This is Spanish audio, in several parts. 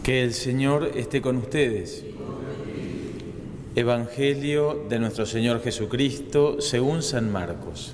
Que el Señor esté con ustedes. Evangelio de nuestro Señor Jesucristo según San Marcos.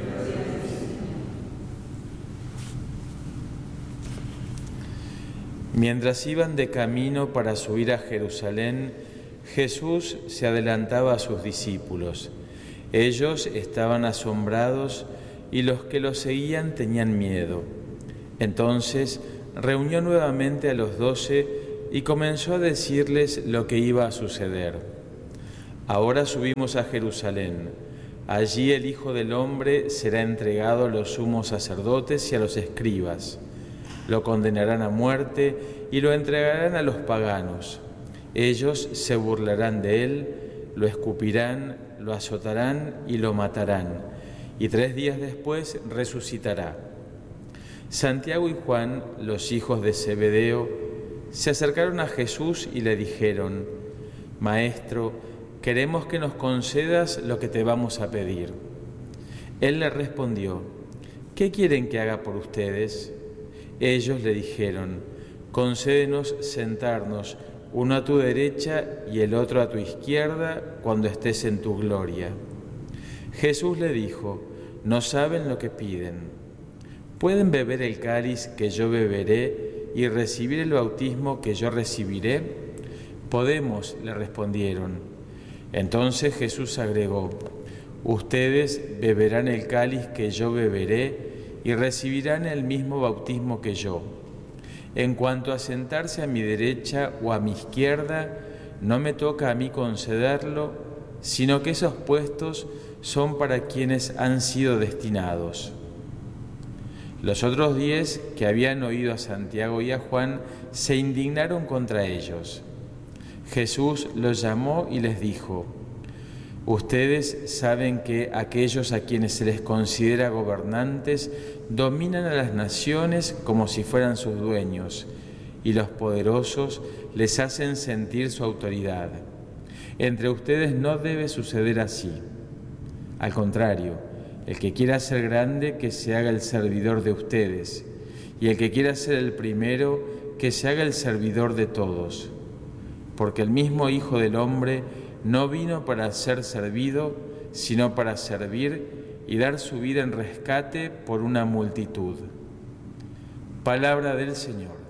Mientras iban de camino para subir a Jerusalén, Jesús se adelantaba a sus discípulos. Ellos estaban asombrados y los que lo seguían tenían miedo. Entonces reunió nuevamente a los 12 y comenzó a decirles lo que iba a suceder. Ahora subimos a Jerusalén. Allí el Hijo del Hombre será entregado a los sumos sacerdotes y a los escribas. Lo condenarán a muerte y lo entregarán a los paganos. Ellos se burlarán de él, lo escupirán, lo azotarán y lo matarán. Y 3 días después resucitará. Santiago y Juan, los hijos de Zebedeo, se acercaron a Jesús y le dijeron: Maestro, queremos que nos concedas lo que te vamos a pedir. Él le respondió: ¿Qué quieren que haga por ustedes? Ellos le dijeron: Concédenos sentarnos, uno a tu derecha y el otro a tu izquierda, cuando estés en tu gloria. Jesús le dijo: No saben lo que piden. ¿Pueden beber el cáliz que yo beberé y recibir el bautismo que yo recibiré? Podemos, le respondieron. Entonces Jesús agregó: Ustedes beberán el cáliz que yo beberé y recibirán el mismo bautismo que yo. En cuanto a sentarse a mi derecha o a mi izquierda, no me toca a mí concederlo, sino que esos puestos son para quienes han sido destinados. Los otros 10 que habían oído a Santiago y a Juan se indignaron contra ellos. Jesús los llamó y les dijo: Ustedes saben que aquellos a quienes se les considera gobernantes dominan a las naciones como si fueran sus dueños, y los poderosos les hacen sentir su autoridad. Entre ustedes no debe suceder así. Al contrario, el que quiera ser grande, que se haga el servidor de ustedes, y el que quiera ser el primero, que se haga el servidor de todos. Porque el mismo Hijo del Hombre no vino para ser servido, sino para servir y dar su vida en rescate por una multitud. Palabra del Señor.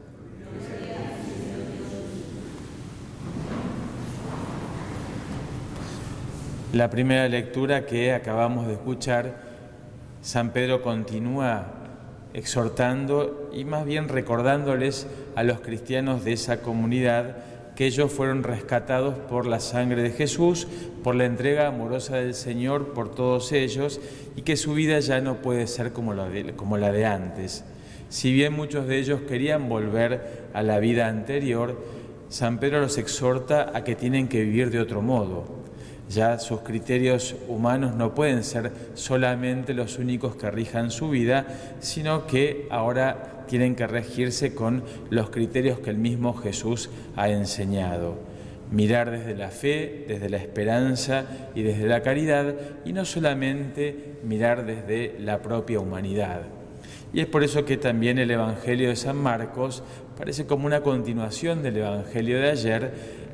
La primera lectura que acabamos de escuchar, San Pedro continúa exhortando y más bien recordándoles a los cristianos de esa comunidad que ellos fueron rescatados por la sangre de Jesús, por la entrega amorosa del Señor por todos ellos, y que su vida ya no puede ser como la de antes. Si bien muchos de ellos querían volver a la vida anterior, San Pedro los exhorta a que tienen que vivir de otro modo. Ya sus criterios humanos no pueden ser solamente los únicos que rijan su vida, sino que ahora tienen que regirse con los criterios que el mismo Jesús ha enseñado. Mirar desde la fe, desde la esperanza y desde la caridad, y no solamente mirar desde la propia humanidad. Y es por eso que también el Evangelio de San Marcos parece como una continuación del Evangelio de ayer,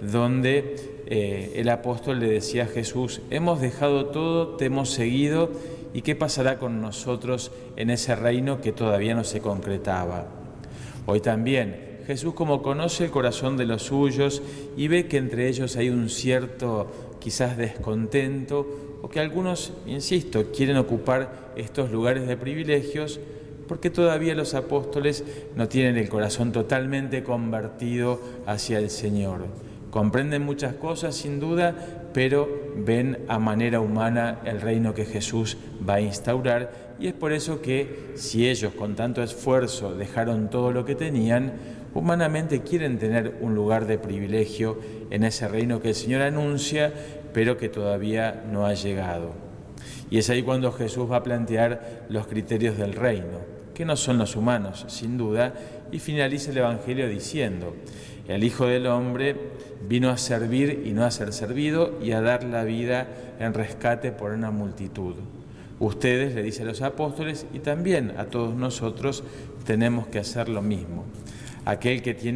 donde el apóstol le decía a Jesús: hemos dejado todo, te hemos seguido, ¿y qué pasará con nosotros en ese reino que todavía no se concretaba? Hoy también Jesús, como conoce el corazón de los suyos y ve que entre ellos hay un cierto quizás descontento, o que algunos, insisto, quieren ocupar estos lugares de privilegios, porque todavía los apóstoles no tienen el corazón totalmente convertido hacia el Señor. Comprenden muchas cosas, sin duda, pero ven a manera humana el reino que Jesús va a instaurar, y es por eso que, si ellos con tanto esfuerzo dejaron todo lo que tenían, humanamente quieren tener un lugar de privilegio en ese reino que el Señor anuncia, pero que todavía no ha llegado. Y es ahí cuando Jesús va a plantear los criterios del reino, que no son los humanos, sin duda, y finaliza el Evangelio diciendo: el Hijo del Hombre vino a servir y no a ser servido, y a dar la vida en rescate por una multitud. Ustedes, le dice a los apóstoles, y también a todos nosotros, tenemos que hacer lo mismo. Aquel que tiene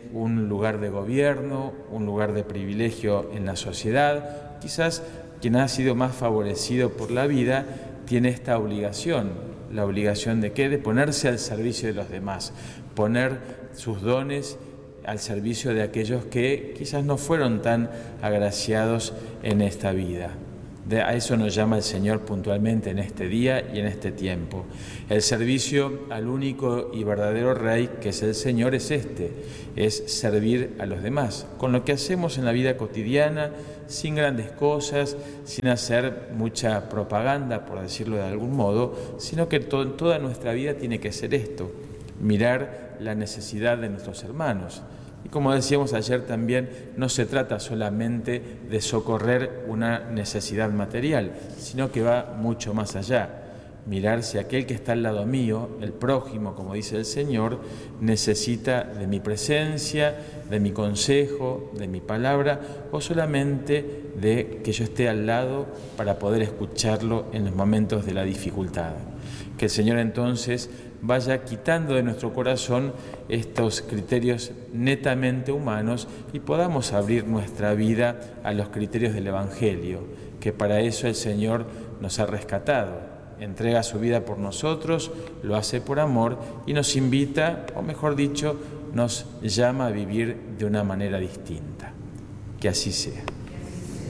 un lugar de gobierno, un lugar de privilegio en la sociedad. Quizás quien ha sido más favorecido por la vida tiene esta obligación. ¿La obligación de qué? De ponerse al servicio de los demás, poner sus dones al servicio de aquellos que quizás no fueron tan agraciados en esta vida. A eso nos llama el Señor puntualmente en este día y en este tiempo. El servicio al único y verdadero Rey, que es el Señor, es servir a los demás, con lo que hacemos en la vida cotidiana, sin grandes cosas, sin hacer mucha propaganda, por decirlo de algún modo, sino que toda nuestra vida tiene que ser esto, mirar la necesidad de nuestros hermanos. Y como decíamos ayer también, no se trata solamente de socorrer una necesidad material, sino que va mucho más allá. Mirar si aquel que está al lado mío, el prójimo, como dice el Señor, necesita de mi presencia, de mi consejo, de mi palabra, o solamente de que yo esté al lado para poder escucharlo en los momentos de la dificultad. Que el Señor entonces vaya quitando de nuestro corazón estos criterios netamente humanos y podamos abrir nuestra vida a los criterios del Evangelio, que para eso el Señor nos ha rescatado, entrega su vida por nosotros, lo hace por amor y nos invita, o mejor dicho, nos llama a vivir de una manera distinta. Que así sea.